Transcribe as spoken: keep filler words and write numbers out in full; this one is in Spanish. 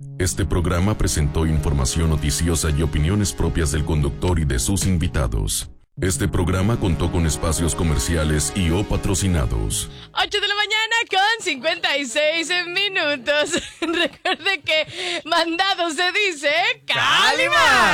Este programa presentó información noticiosa y opiniones propias del conductor y de sus invitados. Este programa contó con espacios comerciales y o patrocinados. ocho de la mañana con cincuenta y seis minutos. Recuerde que mandado se dice Calima.